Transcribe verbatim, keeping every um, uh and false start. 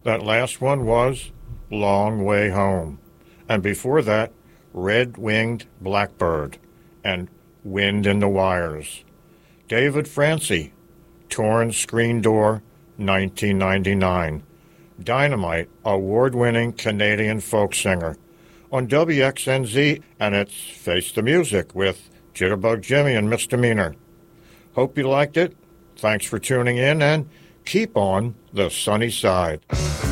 That last one was Long Way Home. And before that, Red-Winged Blackbird and Wind in the Wires. David Francie, Torn Screen Door, nineteen ninety-nine. Dynamite, award-winning Canadian folk singer. On W X N Z, and it's Face the Music with Jitterbug Jimmy and Misdemeanor. Hope you liked it. Thanks for tuning in, and keep on the sunny side.